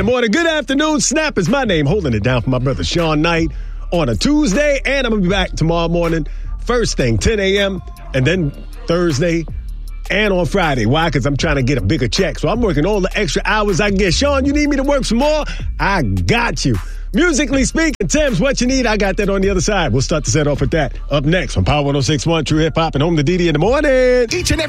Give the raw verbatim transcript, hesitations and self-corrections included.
the morning. Good afternoon. Snap is my name. Holding it down for my brother Sean Knight on a Tuesday. And I'm going to be back tomorrow morning. First thing, ten a.m. And then Thursday and on Friday. Why? Because I'm trying to get a bigger check. So I'm working all the extra hours I can get. Sean, you need me to work some more? I got you. Musically speaking, Tim's what you need. I got that on the other side. We'll start the set off with that. Up next from Power one oh six point one, True Hip Hop, and home to D D in the morning. Each and every